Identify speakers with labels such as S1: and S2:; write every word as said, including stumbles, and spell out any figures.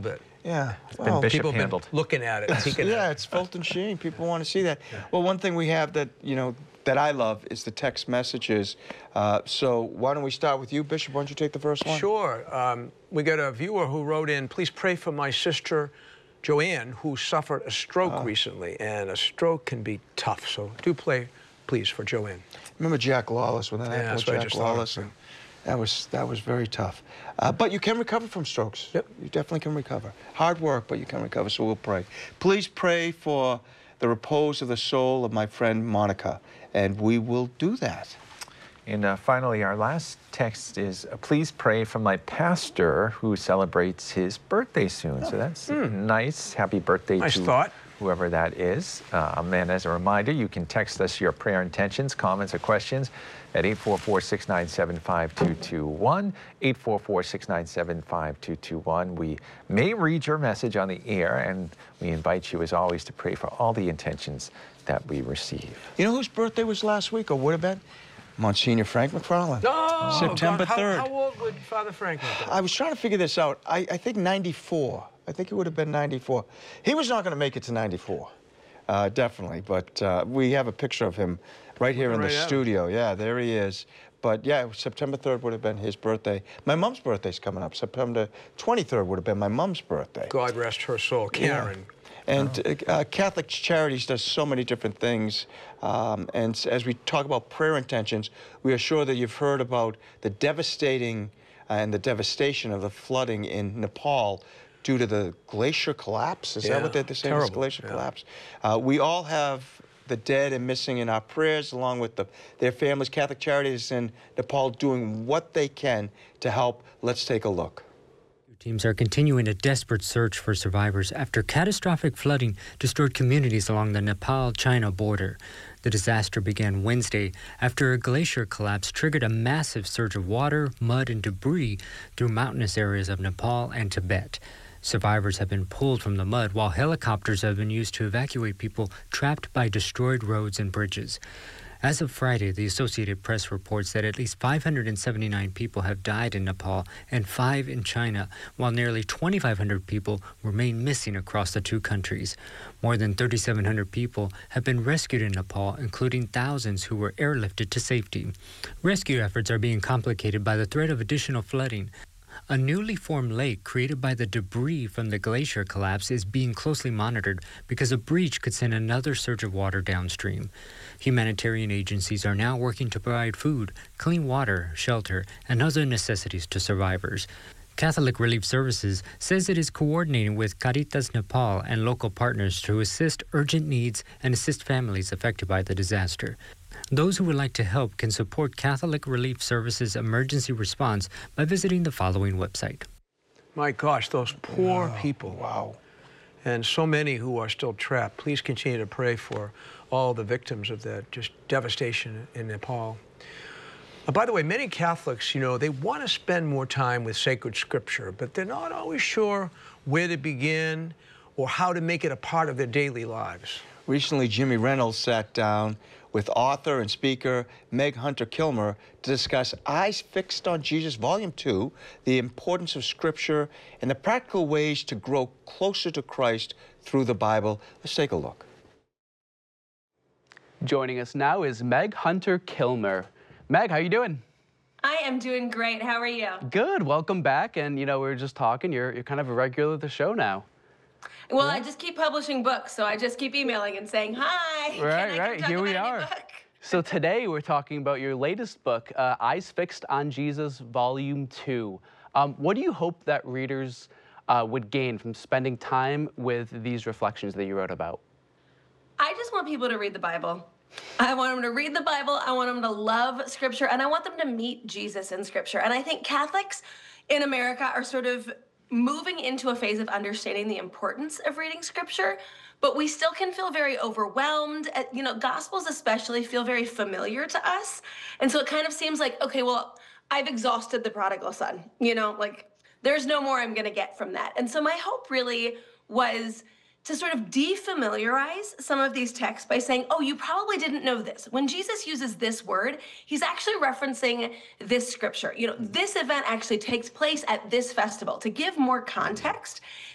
S1: bit.
S2: Yeah.
S3: It's
S2: Well,
S3: been Bishop
S1: People have
S3: handled.
S1: been looking at it, peeking
S2: yeah,
S1: at it.
S2: it's Fulton Sheen. People want to see that.
S1: Yeah.
S2: Well, one thing we have that, you know, that I love is the text messages. Uh, so why don't we start with you, Bishop? Why don't you take the first one?
S1: Sure. Um, we got a viewer who wrote in, please pray for my sister, Joanne, who suffered a stroke
S2: Oh.
S1: recently, and a stroke can be tough. So do pray, please, for Joanne.
S2: Remember Jack Lawless when that
S1: Yeah,
S2: happened
S1: that's
S2: with
S1: what I
S2: Jack
S1: just thought of,
S2: Lawless?
S1: yeah.
S2: And that was that was very tough. Uh, but you can recover from strokes.
S1: Yep.
S2: You definitely can recover. Hard work, but you can recover. So we'll pray. Please pray for the repose of the soul of my friend Monica, and we will do that.
S3: And uh, finally, our last text is, uh, please pray for my pastor who celebrates his birthday soon. So that's nice. Happy birthday
S1: Nice
S3: to
S1: thought.
S3: whoever that is. Um, and as a reminder, you can text us your prayer intentions, comments, or questions at eight four four, six nine seven, five two two one, eight four four, six nine seven, five two two one. We may read your message on the air, and we invite you, as always, to pray for all the intentions that we receive.
S2: You know whose birthday was last week, or would have been? Monsignor Frank McFarland.
S1: Oh,
S2: September
S1: God, how-
S2: third.
S1: How, old would Father Franklin be?
S2: I was trying to figure this out. I, I think ninety-four. I think it would have been ninety-four. He was not going to make it to ninety-four, uh, definitely. But uh, we have a picture of him right here in the
S1: Right out.
S2: studio. Yeah, there he is. But yeah, September third would have been his birthday. My mom's birthday's coming up. September twenty-third would have been my mom's birthday.
S1: God rest her soul, Karen.
S2: And uh, Catholic Charities does so many different things. Um, and s- as we talk about prayer intentions, we are sure that you've heard about the devastating uh, and the devastation of the flooding in Nepal due to the glacier collapse. Is
S1: Yeah,
S2: that what they're saying? This
S1: terrible,
S2: glacier
S1: yeah.
S2: collapse. Uh, we all have the dead and missing in our prayers, along with the, their families. Catholic Charities in Nepal doing what they can to help. Let's take a look.
S4: Teams are continuing a desperate search for survivors after catastrophic flooding destroyed communities along the Nepal-China border. The disaster began Wednesday after a glacier collapse triggered a massive surge of water, mud, and debris through mountainous areas of Nepal and Tibet. Survivors have been pulled from the mud while helicopters have been used to evacuate people trapped by destroyed roads and bridges. As of Friday, the Associated Press reports that at least five hundred seventy-nine people have died in Nepal and five in China, while nearly twenty-five hundred people remain missing across the two countries. More than thirty-seven hundred people have been rescued in Nepal, including thousands who were airlifted to safety. Rescue efforts are being complicated by the threat of additional flooding. A newly formed lake created by the debris from the glacier collapse is being closely monitored because a breach could send another surge of water downstream. Humanitarian agencies are now working to provide food, clean water, shelter, and other necessities to survivors. Catholic Relief Services says it is coordinating with Caritas Nepal and local partners to assist urgent needs and assist families affected by the disaster. Those who would like to help can support Catholic Relief Services emergency response by visiting the following website.
S1: My gosh, those poor
S2: Wow,
S1: people.
S2: Wow.
S1: And so many who are still trapped. Please continue to pray for all the victims of that just devastation in Nepal. Uh, by the way, many Catholics, you know, they want to spend more time with sacred scripture, but they're not always sure where to begin or how to make it a part of their daily lives.
S2: Recently, Jimmy Reynolds sat down with author and speaker Meg Hunter-Kilmer to discuss Eyes Fixed on Jesus, Volume two, the importance of Scripture and the practical ways to grow closer to Christ through the Bible. Let's take a look.
S5: Joining us now is Meg Hunter-Kilmer. Meg, how you doing?
S6: I am doing great. How are you?
S5: Good. Welcome back. And, you know, we were just talking. You're, you're kind of a regular of the show now.
S6: Well, I just keep publishing books, so I just keep emailing and saying, hi, can
S5: Right,
S6: I come
S5: right.
S6: talk
S5: Here we
S6: about a new
S5: are.
S6: book?
S5: So today we're talking about your latest book, uh, Eyes Fixed on Jesus, Volume two. Um, what do you hope that readers uh, would gain from spending time with these reflections that you wrote about?
S6: I just want people to read the Bible. I want them to read the Bible. I want them to love Scripture, and I want them to meet Jesus in Scripture. And I think Catholics in America are sort of moving into a phase of understanding the importance of reading Scripture, but we still can feel very overwhelmed. Uh, You know, Gospels especially feel very familiar to us. And so it kind of seems like, okay, well, I've exhausted the prodigal son, you know, like there's no more I'm going to get from that. And so my hope really was to sort of defamiliarize some of these texts by saying, oh, you probably didn't know this. When Jesus uses this word, he's actually referencing this scripture. You know, this event actually takes place at this festival. To give more context,